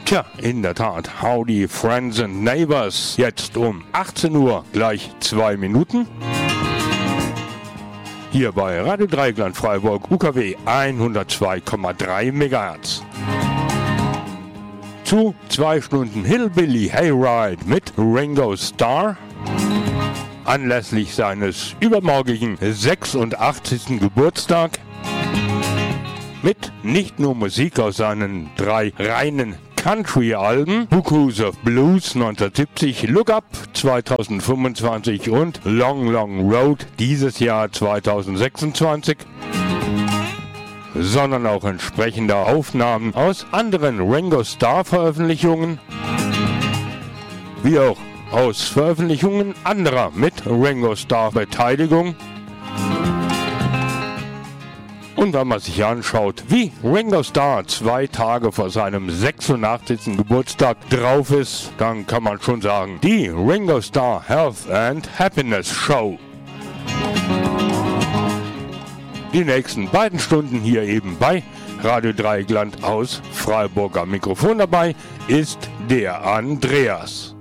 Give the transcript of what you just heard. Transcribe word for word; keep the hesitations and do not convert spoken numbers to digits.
Tja, in der Tat, Howdy Friends and Neighbors, jetzt um achtzehn Uhr, gleich zwei Minuten. Hier bei Radio Dreieckland Freiburg, U K W hundertzwei Komma drei Megahertz. Zu zwei Stunden Hillbilly Hayride mit Ringo Starr. Anlässlich seines übermorgigen sechsundachtzigsten Geburtstag. Mit nicht nur Musik aus seinen drei reinen Country-Alben, Buckoos of Blues neunzehnhundertsiebzig, Look Up zweitausendfünfundzwanzig und Long Long Road dieses Jahr zweitausendsechsundzwanzig, sondern auch entsprechende Aufnahmen aus anderen Ringo Starr Veröffentlichungen, wie auch aus Veröffentlichungen anderer mit Ringo Starr Beteiligung. Und wenn man sich anschaut, wie Ringo Starr zwei Tage vor seinem sechsundachtzigsten Geburtstag drauf ist, dann kann man schon sagen, die Ringo Starr Health and Happiness Show. Die nächsten beiden Stunden hier eben bei Radio Dreieckland aus Freiburger Mikrofon dabei ist der Andreas.